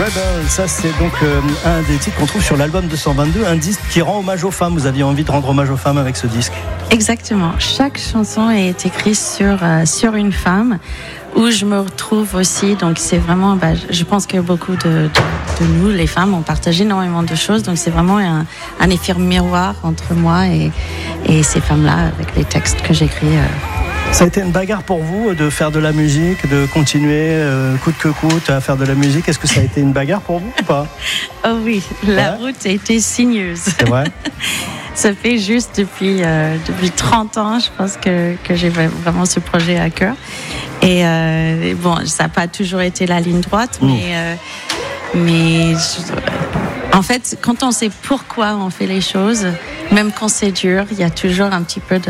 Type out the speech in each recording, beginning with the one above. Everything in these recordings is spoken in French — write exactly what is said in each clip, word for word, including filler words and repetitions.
Rebel, ça c'est donc euh, un des titres qu'on trouve sur l'album deux cent vingt-deux, un disque qui rend hommage aux femmes. Vous aviez envie de rendre hommage aux femmes avec ce disque? Exactement. Chaque chanson est écrite sur, euh, sur une femme où je me retrouve aussi. Donc c'est vraiment, bah, je pense que beaucoup de, de, de nous, les femmes, on partage énormément de choses. Donc c'est vraiment un, un effet miroir entre moi et, et ces femmes-là avec les textes que j'écris. Euh. Ça a été une bagarre pour vous de faire de la musique, de continuer euh, coûte que coûte à faire de la musique. Est-ce que ça a été une bagarre pour vous ou pas? Oh oui, la ouais. route a été sinueuse. C'est vrai. Ça fait juste depuis, euh, depuis trente ans, je pense que, que j'ai vraiment ce projet à cœur. Et euh, bon, ça n'a pas toujours été la ligne droite, mmh. mais, euh, mais je, en fait, quand on sait pourquoi on fait les choses, même quand c'est dur, il y a toujours un petit peu de...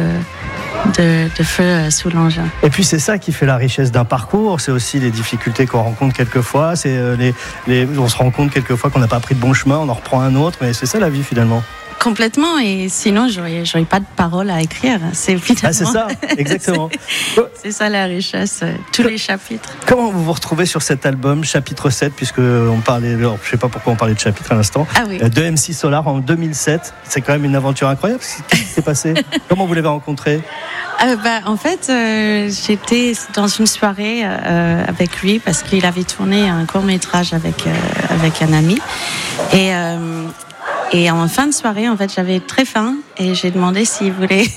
De, de feu sous l'engin. Et puis c'est ça qui fait la richesse d'un parcours, c'est aussi les difficultés qu'on rencontre quelquefois, c'est les, les, on se rend compte quelquefois qu'on n'a pas pris le bon chemin, on en reprend un autre, mais c'est ça la vie finalement. Complètement, et sinon j'aurais, j'aurais pas de paroles à écrire. C'est finalement. Ah, c'est ça, exactement. c'est, c'est ça la richesse, tous les chapitres. Comment vous vous retrouvez sur cet album, chapitre sept, puisque on parlait, alors, je sais pas pourquoi on parlait de chapitre à l'instant, ah oui. de M C Solar en deux mille sept. C'est quand même une aventure incroyable. Qu'est-ce qui s'est passé? Comment vous l'avez rencontré? Euh, bah, en fait, euh, j'étais dans une soirée euh, avec lui parce qu'il avait tourné un court-métrage avec, euh, avec un ami. Et, euh, et en fin de soirée, en fait, j'avais très faim et j'ai demandé s'il voulait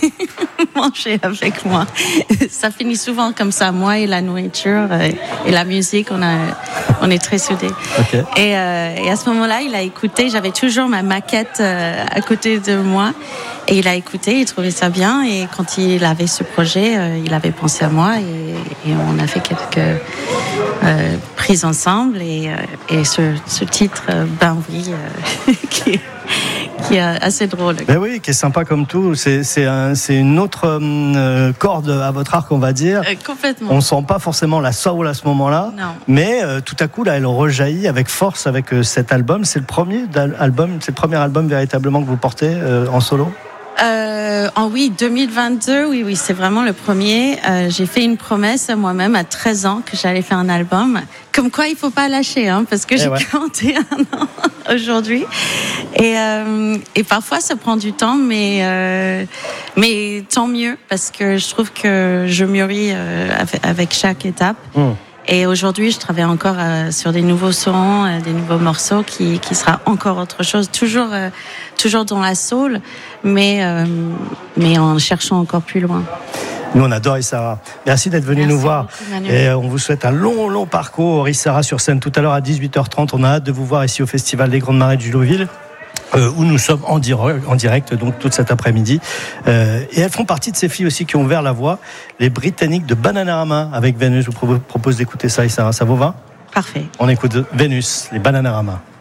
manger avec moi. Ça finit souvent comme ça, moi et la nourriture et, et la musique, on, a, on est très soudés. Okay. Et, euh, et à ce moment-là, il a écouté, j'avais toujours ma maquette euh, à côté de moi. Et il a écouté, il trouvait ça bien. Et quand il avait ce projet, euh, il avait pensé à moi. Et, et on a fait quelques euh, prises ensemble. Et, euh, et ce, ce titre, euh, Ben oui, euh, qui, qui est assez drôle. Ben oui, qui est sympa comme tout. C'est, c'est, un, c'est une autre euh, corde à votre arc, on va dire. Euh, complètement. On ne sent pas forcément la soul à ce moment-là. Non. Mais euh, tout à coup, là, elle rejaillit avec force avec euh, cet album. C'est le premier album, c'est le premier album véritablement que vous portez euh, en solo? Euh, en oui, deux mille vingt-deux, oui, oui, c'est vraiment le premier. Euh, j'ai fait une promesse à moi-même à treize ans que j'allais faire un album. Comme quoi, il faut pas lâcher, hein, parce que eh j'ai ouais. quarante et un ans aujourd'hui. Et, euh, et parfois, ça prend du temps, mais, euh, mais tant mieux, parce que je trouve que je mûris euh, avec chaque étape. Mmh. Et aujourd'hui, je travaille encore euh, sur des nouveaux sons, euh, des nouveaux morceaux qui, qui sera encore autre chose. Toujours, euh, toujours dans la soul, mais, euh, mais en cherchant encore plus loin. Nous, on adore Issara. Merci d'être venu Merci nous voir. Beaucoup, et on vous souhaite un long, long parcours. Issara sur scène tout à l'heure à dix-huit heures trente. On a hâte de vous voir ici au Festival des Grandes Marais de Juloville. Euh, où nous sommes en direct, en direct donc toute cet après-midi. Euh, et elles font partie de ces filles aussi qui ont ouvert la voie, les Britanniques de Bananarama avec Vénus. Je vous propose d'écouter ça, et ça, ça vous va? Parfait. On écoute Vénus, les Bananarama.